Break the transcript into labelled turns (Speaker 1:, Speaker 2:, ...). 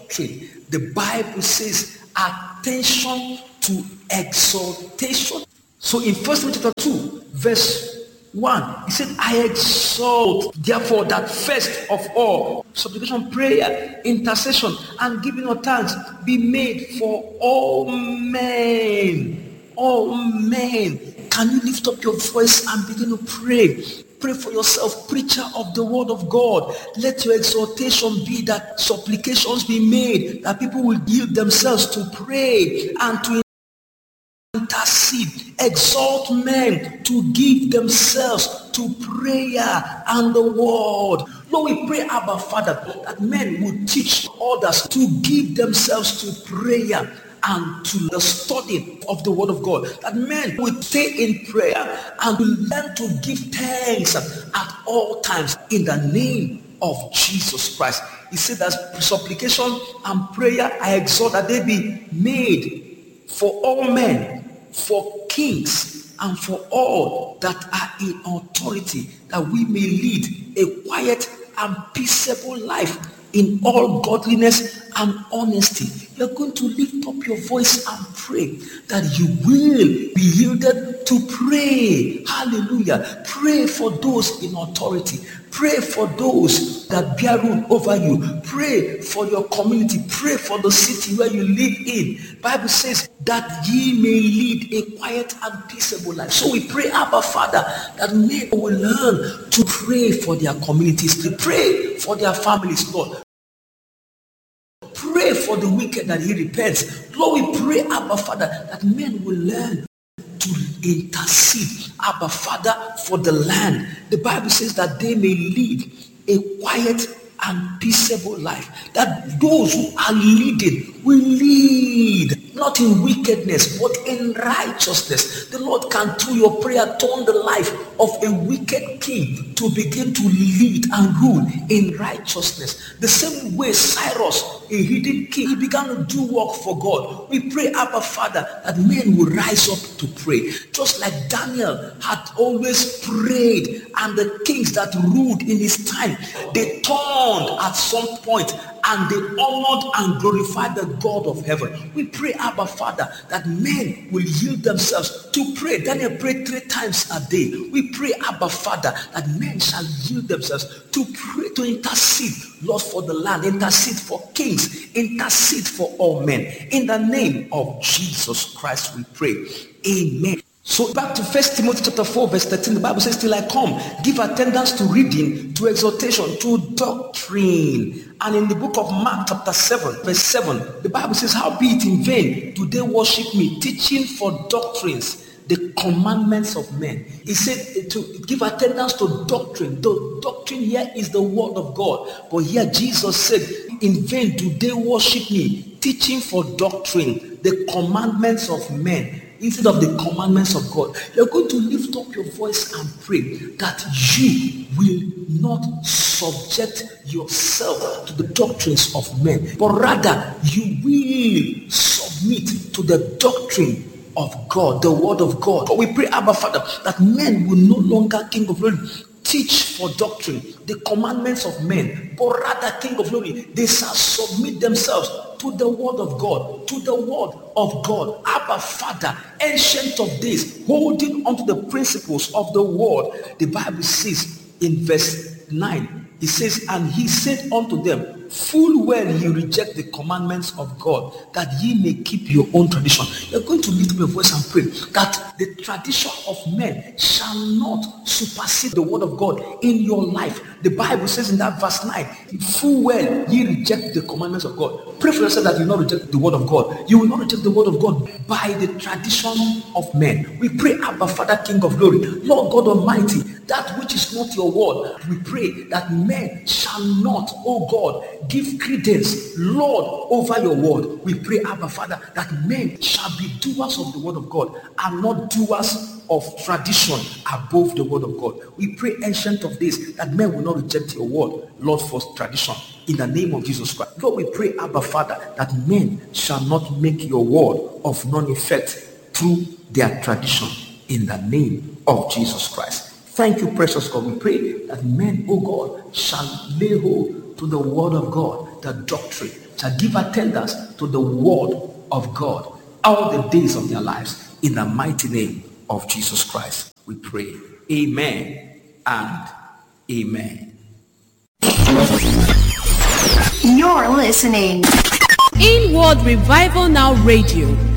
Speaker 1: doctrine. The Bible says attention to exhortation. So in 1 Timothy chapter 2, verse 1, he said, I exhort, therefore, that first of all, supplication, prayer, intercession, and giving of thanks be made for all men. All men. Can you lift up your voice and begin to pray? Pray for yourself, preacher of the word of God. Let your exhortation be that supplications be made, that people will yield themselves to pray and to intercede. Exhort men to give themselves to prayer and the word. Lord, we pray, Abba Father, that men will teach others to give themselves to prayer and to the study of the word of God, that men will stay in prayer and will learn to give thanks at all times in the name of Jesus Christ. He said that supplication and prayer I exhort that they be made for all men, for kings, and for all that are in authority, that we may lead a quiet and peaceable life in all godliness and honesty. You're going to lift up your voice and pray that you will be yielded to pray. Hallelujah. Pray for those in authority. Pray for those that bear rule over you. Pray for your community. Pray for the city where you live in. Bible says that ye may lead a quiet and peaceable life. So we pray, Abba Father, that men will learn to pray for their communities, to pray for their families, Lord. Pray for the wicked that he repents. Lord, we pray, Abba Father, that men will learn to intercede, Abba Father, for the land. The Bible says that they may lead a quiet and peaceable life, that those who are leading will lead not in wickedness but in righteousness. The Lord can, through your prayer, turn the life of a wicked king to begin to lead and rule in righteousness. The same way Cyrus, a hidden king, he began to do work for God. We pray, Abba Father, that men will rise up to pray, just like Daniel had always prayed, and the kings that ruled in his time, they turned at some point and they honored and glorified the God of heaven. We pray, Abba Father, that men will yield themselves to pray. Daniel prayed 3 times a day. We pray, Abba Father, that men shall yield themselves to pray, to intercede, Lord, for the land, intercede for kings, intercede for all men. In the name of Jesus Christ we pray. Amen. So back to 1 Timothy chapter 4 verse 13, the Bible says, till I come, give attendance to reading, to exhortation, to doctrine. And in the book of Mark chapter 7 verse 7, the Bible says, howbeit in vain do they worship me, teaching for doctrines the commandments of men. He said to give attendance to doctrine. The doctrine here is the word of God. But here Jesus said, in vain do they worship me, teaching for doctrine the commandments of men, instead of the commandments of God. You're going to lift up your voice and pray that you will not subject yourself to the doctrines of men, but rather you will submit to the doctrine of God, the word of God. But we pray, Abba Father, that men will no longer, King of Glory, teach for doctrine the commandments of men, but rather, King of Glory, they shall submit themselves to the word of God, to the word of God. Abba Father, ancient of days, holding on to the principles of the word. The Bible says in verse 9, it says, and he said unto them, full well ye reject the commandments of God, that ye may keep your own tradition. You're going to lift up your voice and pray that the tradition of men shall not supersede the word of God in your life. The Bible says in that verse 9, full well ye reject the commandments of God. Pray for yourself that you will not reject the word of God. You will not reject the word of God by the tradition of men. We pray, Abba Father, King of Glory, Lord God Almighty, that which is not your word, we pray that men shall not, oh God, give credence, Lord, over your word. We pray, Abba Father, that men shall be doers of the word of God and not doers of tradition above the word of God. We pray, ancient of days, that men will not reject your word, Lord, for tradition. In the name of Jesus Christ. Lord, we pray, Abba Father, that men shall not make your word of none effect through their tradition. In the name of Jesus Christ. Thank you, precious God. We pray that men, oh God, shall lay hold to the word of God, the doctrine, shall give attendance to the word of God all the days of their lives. In the mighty name of Jesus Christ, we pray. Amen and amen.
Speaker 2: You're listening
Speaker 3: Inward Revival Now Radio.